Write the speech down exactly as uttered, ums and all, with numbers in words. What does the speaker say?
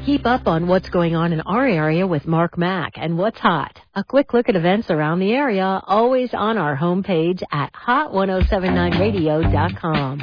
Keep up on what's going on in our area with Mark Mack and What's Hot. A quick look at events around the area, always on our homepage at hot ten seventy-nine radio dot com.